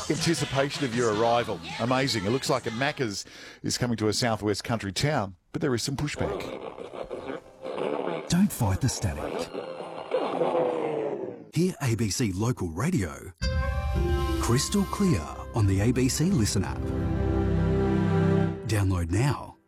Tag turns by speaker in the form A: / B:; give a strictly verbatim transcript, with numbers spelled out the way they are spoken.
A: anticipation of your arrival. Amazing. It looks like a Macca's is coming to a southwest country town, but there is some pushback.
B: Don't fight the static. Hear A B C Local Radio crystal clear on the A B C Listen app. Download now.